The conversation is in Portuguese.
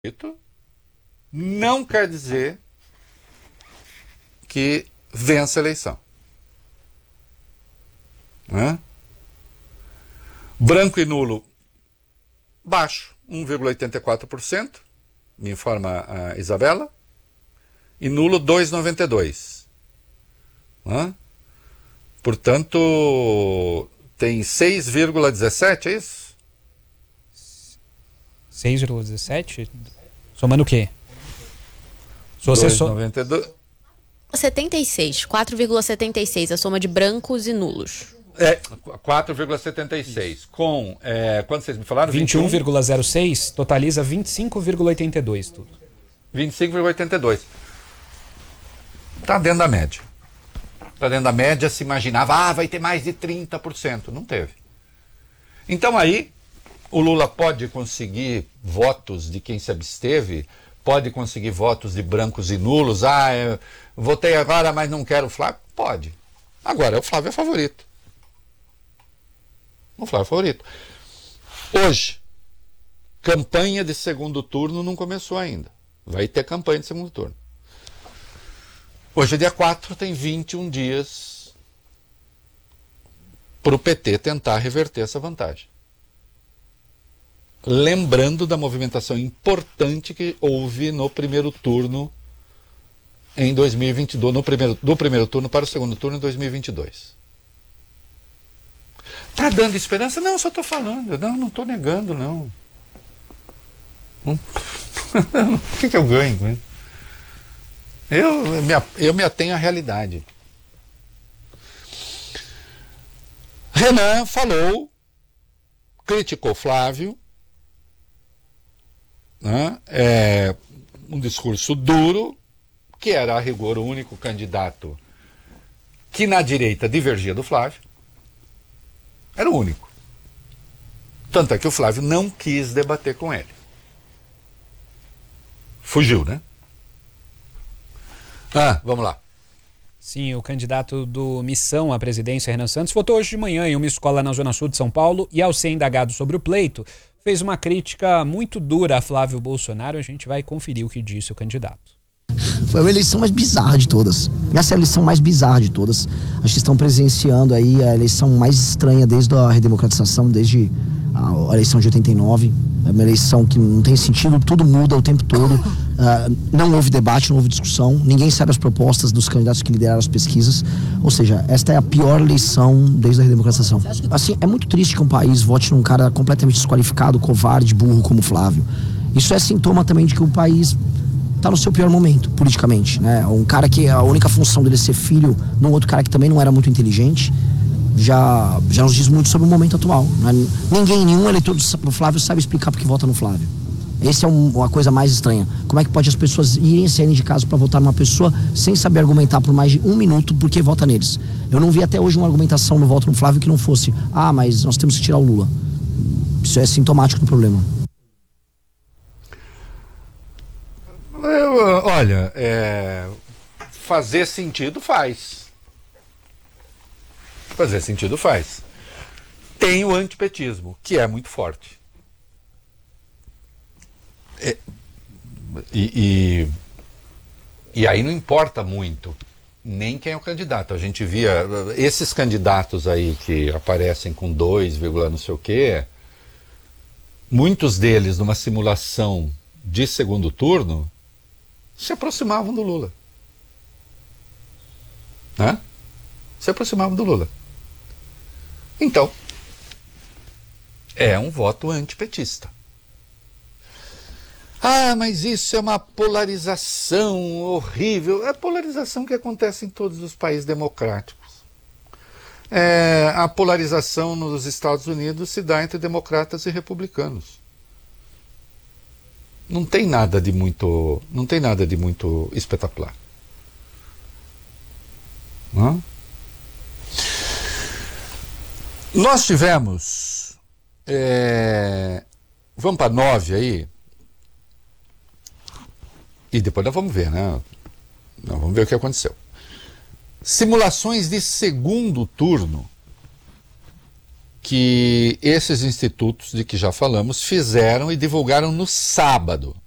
não quer dizer que vença a eleição. Né? Branco e nulo, baixo, 1,84%, me informa a Isabela, e nulo 2,92%. Né? Portanto, tem 6,17%, é isso? 6,17? Somando o quê? 2,92. 76, 4,76, a soma de brancos e nulos. 4,76. Com, quanto vocês me falaram? 21,06 totaliza 25,82 tudo. 25,82. Está dentro da média. Está dentro da média, se imaginava, vai ter mais de 30%. Não teve. Então aí, o Lula pode conseguir votos de quem se absteve, pode conseguir votos de brancos e nulos. Eu votei agora, mas não quero o Flávio. Pode. Agora, o Flávio é favorito. O Flávio é favorito. Hoje, campanha de segundo turno não começou ainda. Vai ter campanha de segundo turno. Hoje é dia 4, tem 21 dias para o PT tentar reverter essa vantagem. Lembrando da movimentação importante que houve no primeiro turno em 2022, do primeiro turno para o segundo turno em 2022. Está dando esperança? Não, só estou falando. Não estou negando, não. O que eu ganho com isso? Eu me atenho à realidade. Renan falou, criticou Flávio, né? Um discurso duro, que era a rigor o único candidato que na direita divergia do Flávio. Era o único. Tanto é que o Flávio não quis debater com ele. Fugiu, né? Vamos lá. Sim, o candidato do Missão à presidência, Renan Santos, votou hoje de manhã em uma escola na Zona Sul de São Paulo e, ao ser indagado sobre o pleito, fez uma crítica muito dura a Flávio Bolsonaro. A gente vai conferir o que disse o candidato. Foi a eleição mais bizarra de todas. Essa é a eleição mais bizarra de todas. Acho que estão presenciando aí a eleição mais estranha desde a redemocratização, desde a eleição de 89. É uma eleição que não tem sentido, tudo muda o tempo todo. Não houve debate, não houve discussão. Ninguém sabe as propostas dos candidatos que lideraram as pesquisas. Ou seja, esta é a pior eleição desde a redemocratização. Assim, é muito triste que um país vote num cara completamente desqualificado, covarde, burro como Flávio. Isso é sintoma também de que o país está no seu pior momento, politicamente, né? Um cara que a única função dele é ser filho de um outro cara que também não era muito inteligente, já nos diz muito sobre o momento atual, né? Nenhum eleitor do Flávio sabe explicar porque vota no Flávio. Essa é uma coisa mais estranha. Como é que pode as pessoas irem saírem de casa para votar numa pessoa sem saber argumentar por mais de 1 minuto porque vota neles? Eu não vi até hoje uma argumentação no voto no Flávio que não fosse, mas nós temos que tirar o Lula. Isso é sintomático do problema. Olha, fazer sentido faz. Fazer sentido faz. Tem o antipetismo, que é muito forte. E aí não importa muito nem quem é o candidato. A gente via esses candidatos aí que aparecem com 2, não sei o quê, muitos deles numa simulação de segundo turno se aproximavam do Lula. Né? Se aproximavam do Lula. Então, é um voto antipetista. Mas isso é uma polarização horrível. É a polarização que acontece em todos os países democráticos. A polarização nos Estados Unidos se dá entre democratas e republicanos. Não tem nada de muito espetacular. Não? Nós tivemos, vamos para 9 aí, e depois nós vamos ver, né? Nós vamos ver o que aconteceu. Simulações de segundo turno que esses institutos de que já falamos fizeram e divulgaram no sábado.